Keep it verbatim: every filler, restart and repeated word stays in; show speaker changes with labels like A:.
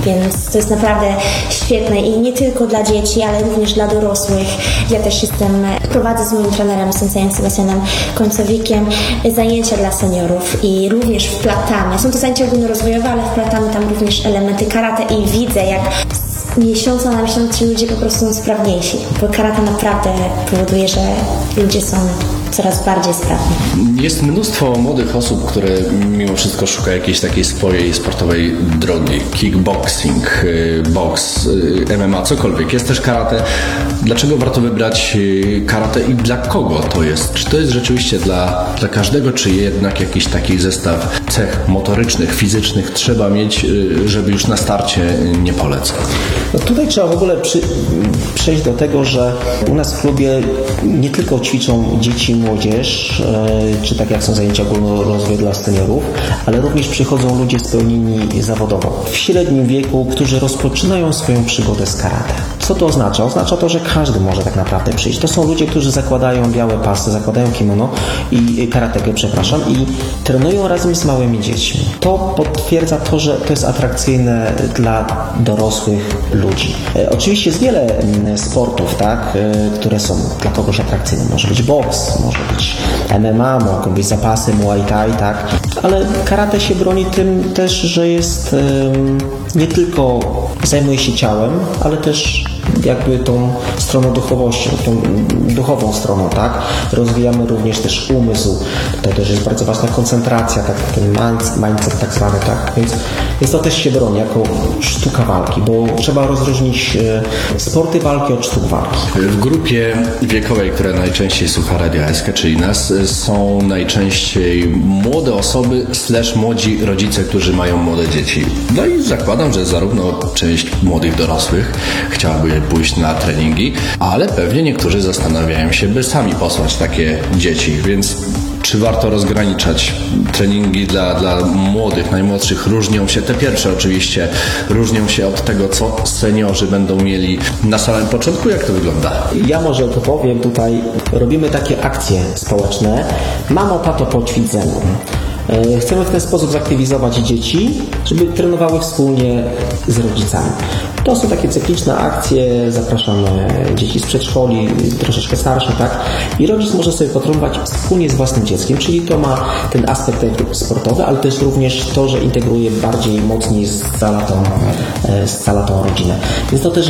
A: więc to jest naprawdę świetne i nie tylko dla dzieci, ale również dla dorosłych. Ja też jestem, prowadzę z moim trenerem Sensejem Sebastianem Końcowikiem zajęcia dla seniorów i również wplatamy, są to zajęcia ogólnorozwojowe, ale wplatamy tam również elementy karate i widzę, jak z miesiąca na miesiąc ci ludzie po prostu są sprawniejsi, bo karate naprawdę powoduje, że ludzie są coraz bardziej sprawni.
B: Jest mnóstwo młodych osób, które mimo wszystko szuka jakiejś takiej swojej sportowej drogi. Kickboxing, boks, M M A, cokolwiek. Jest też karate. Dlaczego warto wybrać karate i dla kogo to jest? Czy to jest rzeczywiście dla, dla każdego, czy jednak jakiś taki zestaw cech motorycznych, fizycznych trzeba mieć, żeby już na starcie nie polecać?
C: No tutaj trzeba w ogóle przy, przejść do tego, że u nas w klubie nie tylko ćwiczą dzieci i młodzież, czy tak jak są zajęcia ogólnorozwojowe dla seniorów, ale również przychodzą ludzie spełnieni zawodowo w średnim wieku, którzy rozpoczynają swoją przygodę z karate. Co to oznacza? Oznacza to, że każdy może tak naprawdę przyjść. To są ludzie, którzy zakładają białe pasy, zakładają kimono i karatekę, przepraszam, i trenują razem z małymi dziećmi. To potwierdza to, że to jest atrakcyjne dla dorosłych ludzi. E, oczywiście jest wiele sportów, tak, e, które są dla kogoś atrakcyjne. Może być boks, może być M M A, mogą być zapasy, Muay Thai, tak, ale karate się broni tym też, że jest e, nie tylko zajmuje się ciałem, ale też jakby tą stroną duchowością, tą duchową stroną, tak? Rozwijamy również też umysł. Tutaj też jest bardzo ważna koncentracja, tak? Ten mindset tak zwany, tak? Więc, więc to też się broni jako sztuka walki, bo trzeba rozróżnić sporty walki od sztuk walki.
B: W grupie wiekowej, która najczęściej słucha Radia S K, czyli nas, są najczęściej młode osoby slash młodzi rodzice, którzy mają młode dzieci. No i zakładam, że zarówno część młodych dorosłych chciałaby pójść na treningi, ale pewnie niektórzy zastanawiają się, by sami posłać takie dzieci, więc czy warto rozgraniczać treningi dla, dla młodych, najmłodszych? Różnią się, te pierwsze oczywiście, różnią się od tego, co seniorzy będą mieli na samym początku. Jak to wygląda?
C: Ja może to powiem, tutaj robimy takie akcje społeczne. Mamo, tato, poćwicz ze mną. Chcemy w ten sposób zaktywizować dzieci, żeby trenowały wspólnie z rodzicami. To są takie cykliczne akcje, zapraszamy dzieci z przedszkoli, troszeczkę starsze, tak? I rodzic może sobie potrenować wspólnie z własnym dzieckiem, czyli to ma ten aspekt sportowy, ale też również to, że integruje bardziej mocniej z całą tą, z całą tą rodzinę. Więc to też